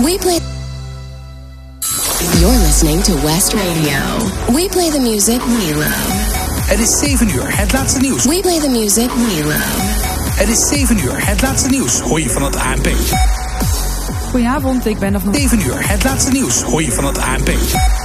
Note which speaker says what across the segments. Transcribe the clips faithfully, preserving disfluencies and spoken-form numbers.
Speaker 1: We play... You're listening to West Radio. We play the music we love.
Speaker 2: Het is zeven uur, het laatste nieuws.
Speaker 1: We play the music we love.
Speaker 2: Het is zeven uur, het laatste nieuws, hoor je van het A N P.
Speaker 3: Goedenavond, ik ben nog van...
Speaker 2: zeven uur, het laatste nieuws, hoor je van het A N P.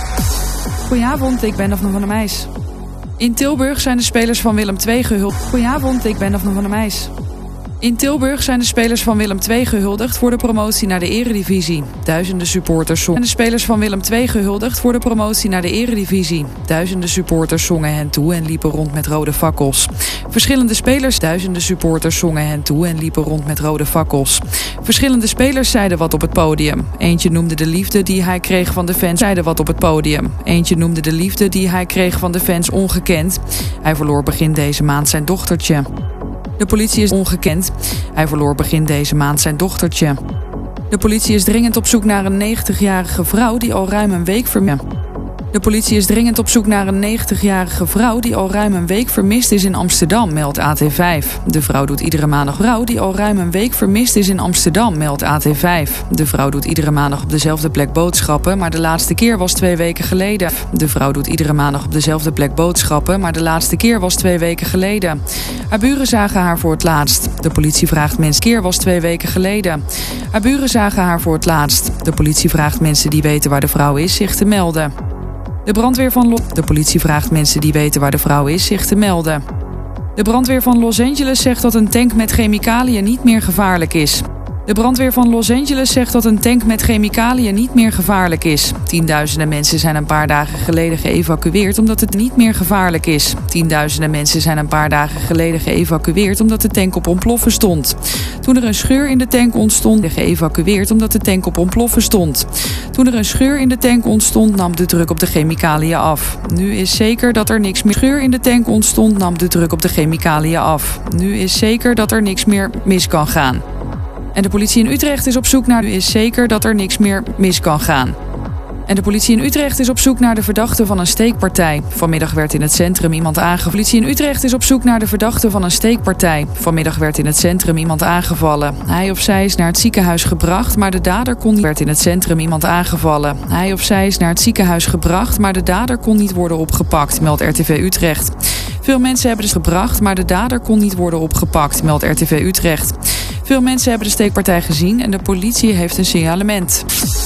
Speaker 3: Goedenavond, ik ben nog van de meis. In Tilburg zijn de spelers van Willem twee gehuldigd. Goedenavond, ik ben nog van de meis. In Tilburg zijn de spelers van Willem twee gehuldigd voor de promotie naar de Eredivisie. Duizenden supporters zongen. De spelers van Willem twee gehuldigd voor de promotie naar de Eredivisie. Duizenden supporters zongen hen toe en liepen rond met rode fakkels. Verschillende spelers, duizenden supporters zongen hen toe en liepen rond met rode fakkels. Verschillende spelers zeiden wat op het podium. Eentje noemde de liefde die hij kreeg van de fans. Zeiden wat op het podium. Eentje noemde de liefde die hij kreeg van de fans ongekend. Hij verloor begin deze maand zijn dochtertje. De politie is ongekend. Hij verloor begin deze maand zijn dochtertje. De politie is dringend op zoek naar een negentigjarige vrouw die al ruim een week vermist. De politie is dringend op zoek naar een negentigjarige vrouw die al ruim een week vermist is in Amsterdam, meldt A T vijf. De vrouw doet iedere maandag vrouw die al ruim een week vermist is in Amsterdam, meldt A T vijf. De vrouw doet iedere maandag op dezelfde plek boodschappen, maar de laatste keer was twee weken geleden. De vrouw doet iedere maandag op dezelfde plek boodschappen, maar de laatste keer was twee weken geleden. Haar buren zagen haar voor het laatst. De politie vraagt mensen... keer was twee weken geleden. Haar buren zagen haar voor het laatst. De politie vraagt mensen die weten waar de vrouw is zich te melden. De brandweer van Los... De politie vraagt mensen die weten waar de vrouw is zich te melden. De brandweer van Los Angeles zegt dat een tank met chemicaliën niet meer gevaarlijk is. De brandweer van Los Angeles zegt dat een tank met chemicaliën niet meer gevaarlijk is. Tienduizenden mensen zijn een paar dagen geleden geëvacueerd omdat het niet meer gevaarlijk is. Tienduizenden mensen zijn een paar dagen geleden geëvacueerd omdat de tank op ontploffen stond. Toen er een scheur in de tank ontstond, geëvacueerd omdat de tank op ontploffen stond. Toen er een scheur in de tank ontstond, nam de druk op de chemicaliën af. Nu is zeker dat er niks meer scheur in de tank ontstond, nam de druk op de chemicaliën af. Nu is zeker dat er niks meer mis kan gaan. En de politie in Utrecht is op zoek naar... Nu is zeker dat er niks meer mis kan gaan. En de politie in Utrecht is op zoek naar de verdachte van een steekpartij. Vanmiddag werd in het centrum iemand aangevallen. De politie in Utrecht is op zoek naar de verdachte van een steekpartij. Vanmiddag werd in het centrum iemand aangevallen. Hij of zij is naar het ziekenhuis gebracht, maar de dader kon niet... werd in het centrum iemand aangevallen. Hij of zij is naar het ziekenhuis gebracht, maar de dader kon niet worden opgepakt, meldt R T V Utrecht. Veel mensen hebben dus gebracht, maar de dader kon niet worden opgepakt, meldt R T V Utrecht. Veel mensen hebben de steekpartij gezien en de politie heeft een signalement.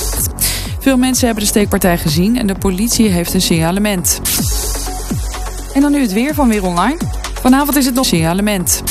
Speaker 3: Veel mensen hebben de steekpartij gezien en de politie heeft een signalement. En dan nu het weer van Weer Online. Vanavond is het nog signalement.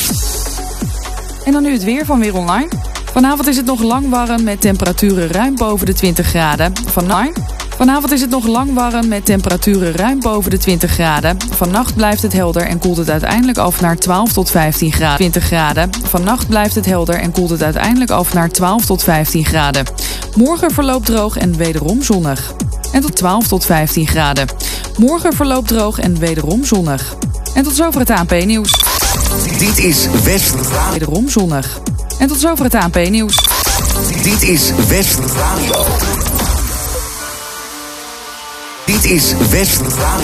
Speaker 3: En dan nu het weer van Weer Online. Vanavond is het nog lang warm met temperaturen ruim boven de twintig graden. Vannacht... Vanavond is het nog lang warm met temperaturen ruim boven de twintig graden. Vannacht blijft het helder en koelt het uiteindelijk af naar twaalf tot vijftien graden. twintig graden. Vannacht blijft het helder en koelt het uiteindelijk af naar twaalf tot vijftien graden. Morgen verloopt droog en wederom zonnig. En tot twaalf tot vijftien graden. Morgen verloopt droog en wederom zonnig. En tot zover het A N P-nieuws.
Speaker 4: Dit is West Radio.
Speaker 3: Wederom zonnig. En tot zover het A N P-nieuws.
Speaker 4: Dit is West Radio. Dit is West Radio.